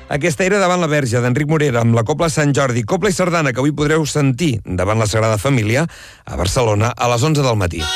Aquesta era davant la Verge d'Enric Morera amb la Cobla Sant Jordi, Cobla i Sardana, que avui podreu sentir davant la Sagrada Família a Barcelona a les 11 del matí.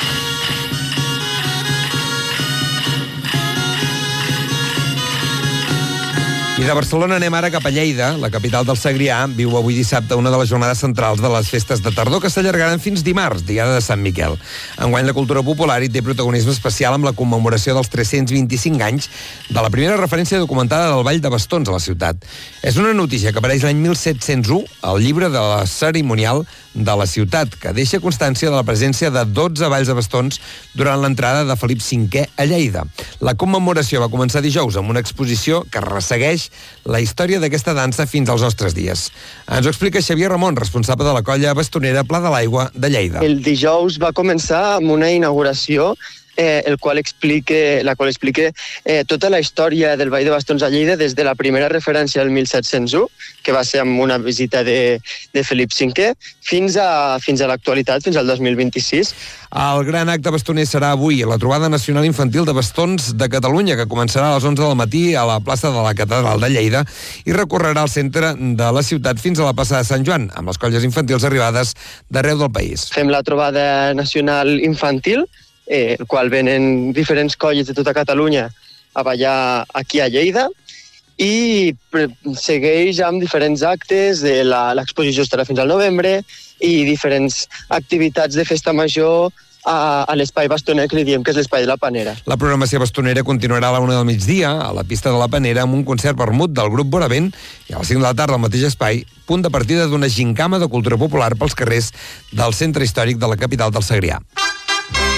I de Barcelona anem ara cap a Lleida. La capital del Segrià viu avui dissabte una de les jornades centrals de les festes de tardor que s'allargaran fins dimarts, diada de Sant Miquel. Enguany la cultura popular hi té protagonisme especial amb la commemoració dels 325 anys de la primera referència documentada del Ball de Bastons a la ciutat. És una notícia que apareix l'any 1701 al llibre de la cerimonial de la ciutat, que deixa constància de la presència de 12 balls de bastons durant l'entrada de Felip V a Lleida. La commemoració va començar dijous amb una exposició que ressegueix la història d'aquesta dansa fins als nostres dies. Ens ho explica Xavier Ramon, responsable de la colla bastonera Pla de l'Aigua de Lleida. El dijous va començar amb una inauguració la qual explica tota la història del Ball de Bastons a Lleida des de la primera referència del 1701, que va ser amb una visita de Felip V, fins a l'actualitat, fins al 2026. El gran acte bastoner serà avui, la trobada nacional infantil de bastons de Catalunya, que començarà a les 11 del matí a la plaça de la Catedral de Lleida i recorrerà el centre de la ciutat fins a la plaça de Sant Joan, amb les colles infantils arribades d'arreu del país. Fem la trobada nacional infantil, el qual venen diferents colles de tota Catalunya a ballar aquí a Lleida, i segueix amb diferents actes, l'exposició estarà fins al novembre, i diferents activitats de festa major a l'espai bastoner, que li diem que és l'espai de la Panera. La programació bastonera continuarà a la 1 del migdia a la pista de la Panera amb un concert vermut del grup Boravent i a les 5 de la tarda al mateix espai, punt de partida d'una gincama de cultura popular pels carrers del centre històric de la capital del Segrià.